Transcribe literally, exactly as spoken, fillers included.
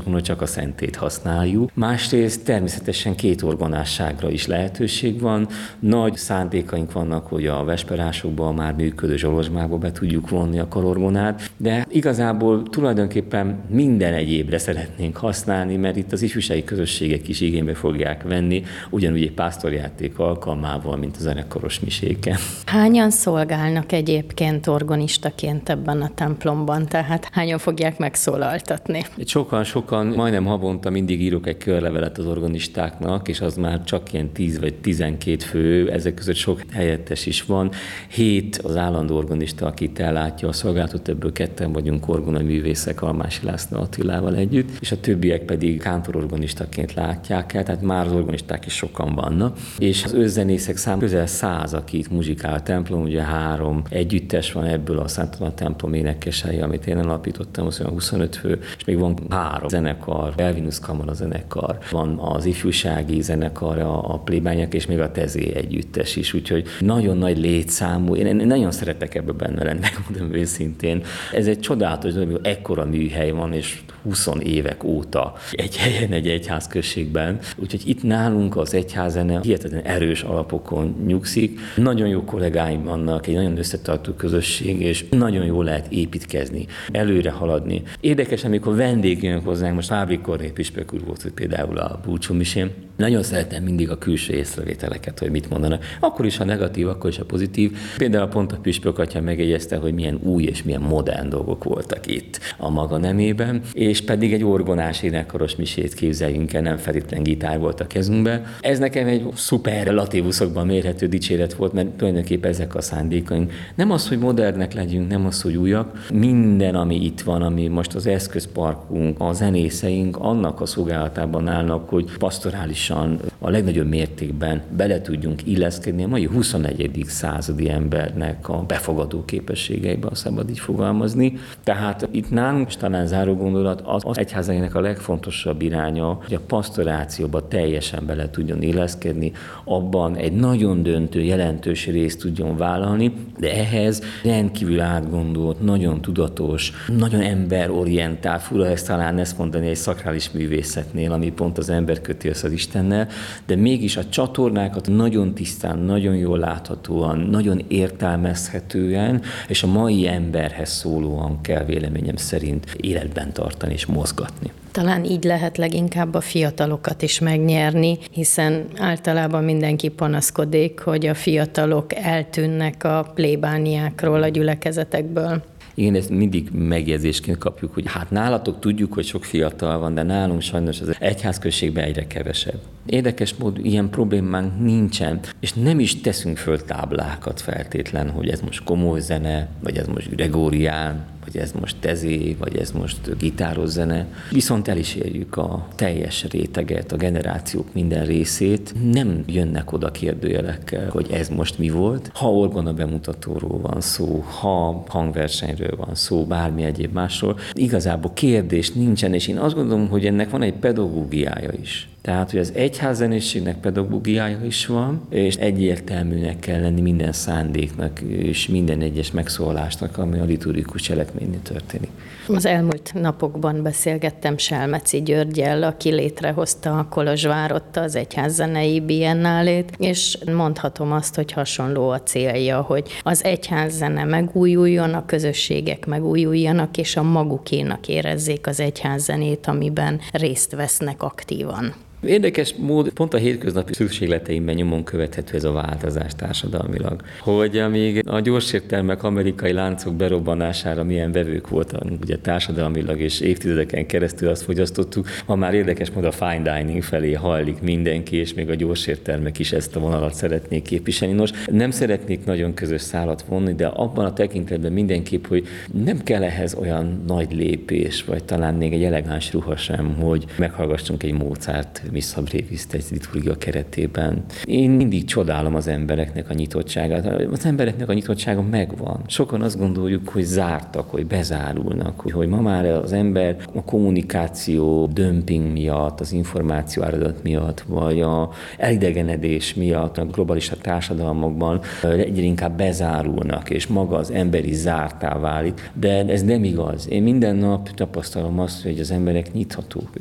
hogy csak a szentét használjuk. Másrészt természetesen két orgonásságra is lehetőség van. Nagy szándékaink vannak, hogy a vesperásokban már működő zsolozsmákba be tudjuk vonni a karorgonát, de igazából tulajdonképpen minden egyébre szeretnénk használni, mert itt az ifjúsági közösségek is igénybe fogják venni, ugyanúgy egy pásztorjáték alkalmával, mint a zenekaros miséken. Hányan szolgálnak egyébként orgonistaként ebben a templomban, tehát hányan fogják megszólaltatni? Sokan, sokan, majdnem havonta mindig írok egy körlevelet az orgonistáknak, és az már csak ilyen tíz vagy tizenkét fő, ezek között sok helyettes is van. Hét az állandó orgonista, akit ellátja a szolgálatot, ebből ketten vagyunk orgonaművészek Almási László Attilával együtt, és a többiek pedig kántororgonistaként látják el, tehát már az orgonisták is sokan vannak. És az őszenészek szám közel száz, akik muzsikál a templom, ugye három együttes van ebből a Szent Anna templom énekesei, amit én alapítottam, az olyan huszonöt fő, és még van három zenekar, Elvinus Kamara zenekar, van az ifjúsági zenekar, a, a plébányok, és még a Tezé együttes is, úgyhogy nagyon nagy létszámú, én, én nagyon szeretek ebbe benne lenni, megmondom őszintén. Ez egy csodálatos, hogy ekkora műhely van, és húsz évek óta egy helyen, egy egyházközségben, úgyhogy itt nálunk az egyházzene hihetetlen erős alapokon nyugszik. Nagyon jó kollégáim vannak, egy nagyon összetartó közösség, és nagyon jól lehet építkezni, előre haladni. Érdekes, amikor vendég jön hozzánk, most Fábri Korné püspök úr volt, hogy például a búcsúmisén, nagyon szeretem mindig a külső észrevételeket, hogy mit mondanak. Akkor is a negatív, akkor is a pozitív. Például pont a püspök atya megjegyezte, hogy milyen új és milyen modern dolgok voltak itt a maga nemében, és pedig egy orgonás énekkaros misét képzeljünk el, nem feltétlen gitár volt a kezünkbe. Ez nekem egy szuper relatívuszokban mérhető dicséret volt, mert tulajdonképpen ezek a szándékaink. Nem az, hogy modernek legyünk, nem az, hogy újak. Minden, ami itt van, ami most az eszközparkunk, a zenészeink annak a szolgálatában állnak, hogy pastorálisan a legnagyobb mértékben bele tudjunk illeszkedni a mai huszonegyedik századi embernek a befogadó képességeibe, ha szabad így fogalmazni. Tehát itt nálunk talán záró gondolat az, az egyházának a legfontosabb iránya, hogy a pastorációba teljesen bele tudjon illeszkedni, abban egy nagyon döntő, jelentős részt tudjon vállalni, de ehhez rendkívül átgondolt, nagyon tudatos, nagyon emberorientált, fura ezt talán ezt mondani egy szakrális művészetnél, ami pont az ember köti össze az Istennel, de mégis a csatornákat nagyon tisztán, nagyon jól láthatóan, nagyon értelmezhetően, és a mai emberhez szólóan kell véleményem szerint életben tartani és mozgatni. Talán így lehet leginkább a fiatalokat is megnyerni, hiszen általában mindenki panaszkodik, hogy a fiatalok eltűnnek a plébániákról, a gyülekezetekből. Igen, ezt mindig megjegyzésként kapjuk, hogy hát nálatok tudjuk, hogy sok fiatal van, de nálunk sajnos az egyházközségben egyre kevesebb. Érdekes módon ilyen problémánk nincsen, és nem is teszünk föl táblákat feltétlen, hogy ez most komoly zene, vagy ez most gregórián, vagy ez most tezé, vagy ez most gitáros zene. Viszont el is érjük a teljes réteget, a generációk minden részét. Nem jönnek oda kérdőjelekkel, hogy ez most mi volt. Ha orgona bemutatóról van szó, ha hangversenyről van szó, bármi egyéb másról, igazából kérdés nincsen, és én azt gondolom, hogy ennek van egy pedagógiája is. Tehát, hogy az egyházzenészségnek pedagógiája is van, és egyértelműnek kell lenni minden szándéknak és minden egyes megszólásnak, ami a liturgikus cselekménynél történik. Az elmúlt napokban beszélgettem Selmeci Györggyel, aki létrehozta a Kolozsvárott az egyházzenei biennálét, és mondhatom azt, hogy hasonló a célja, hogy az egyházzene megújuljon, a közösségek megújuljanak, és a magukénak érezzék az egyházzenét, amiben részt vesznek aktívan. Érdekes mód, pont a hétköznapi szükségleteimben nyomon követhető ez a változás társadalmilag. Hogy amíg a gyorsértelmek amerikai láncok berobbanására milyen vevők voltak, ugye társadalmilag és évtizedeken keresztül azt fogyasztottuk, ma már érdekes mód a fine dining felé hajlik mindenki, és még a gyorsértelmek is ezt a vonalat szeretnék képviselni. Nos, nem szeretnék nagyon közös szálat vonni, de abban a tekintetben mindenképp, hogy nem kell ehhez olyan nagy lépés, vagy talán még egy elegáns ruha sem, hogy meghallgassunk egy Mozart Missa Brevis liturgia keretében. Én mindig csodálom az embereknek a nyitottságát. Az embereknek a nyitottsága megvan. Sokan azt gondoljuk, hogy zártak, hogy bezárulnak, hogy ma már az ember a kommunikáció dömping miatt, az információ áradat miatt, vagy a elidegenedés miatt a globalista társadalmakban egyre inkább bezárulnak, és maga az ember is zártá válik. De ez nem igaz. Én minden nap tapasztalom azt, hogy az emberek nyithatók.